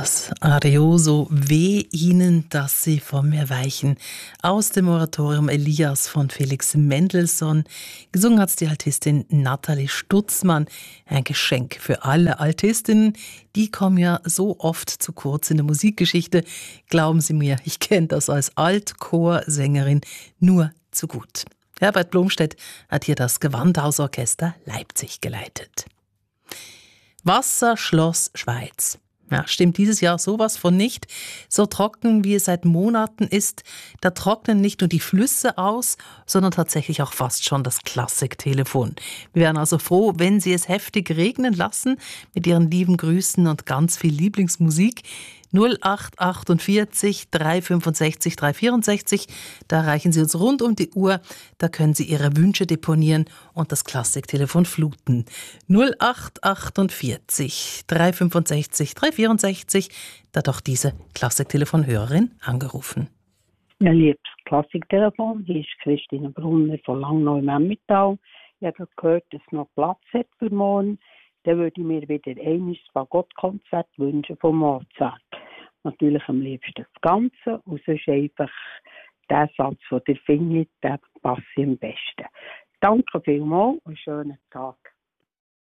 Das Arioso, weh ihnen, dass sie von mir weichen. Aus dem Oratorium Elias von Felix Mendelssohn. Gesungen hat's die Altistin Nathalie Stutzmann. Ein Geschenk für alle Altistinnen. Die kommen ja so oft zu kurz in der Musikgeschichte. Glauben Sie mir, ich kenne das als Altchorsängerin nur zu gut. Herbert Blomstedt hat hier das Gewandhausorchester Leipzig geleitet. Wasserschloss Schweiz. Ja, stimmt dieses Jahr sowas von nicht. So trocken, wie es seit Monaten ist, da trocknen nicht nur die Flüsse aus, sondern tatsächlich auch fast schon das Klassiktelefon. Wir wären also froh, wenn Sie es heftig regnen lassen, mit Ihren lieben Grüßen und ganz viel Lieblingsmusik. 0848 365 364, da erreichen Sie uns rund um die Uhr, da können Sie Ihre Wünsche deponieren und das Klassiktelefon fluten. 0848 365 364, da hat auch diese Klassiktelefonhörerin angerufen. Ja, liebes Klassiktelefon, hier ist Christine Brunner von Langnau im Emmental. Ich habe gehört, dass es noch Platz hat für morgen. Dann würde ich mir wieder ein Fagottkonzert wünschen von Mozart. Natürlich am liebsten das Ganze und sonst einfach der Satz, den ihr findet, der passt am besten. Danke vielmals und einen schönen Tag.